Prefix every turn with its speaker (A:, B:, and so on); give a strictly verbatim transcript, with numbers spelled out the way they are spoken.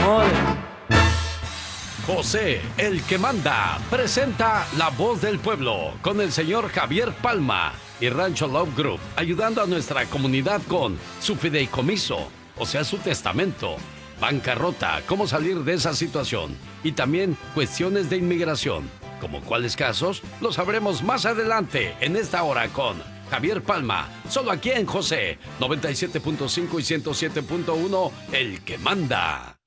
A: amor.
B: José, el que manda, presenta La Voz del Pueblo con el señor Javier Palma y Rancho Love Group, ayudando a nuestra comunidad con su fideicomiso, o sea, su testamento, bancarrota, cómo salir de esa situación y también cuestiones de inmigración. Como cuáles casos, lo sabremos más adelante en esta hora con Javier Palma, solo aquí en José, noventa y siete punto cinco y ciento siete punto uno, el que manda.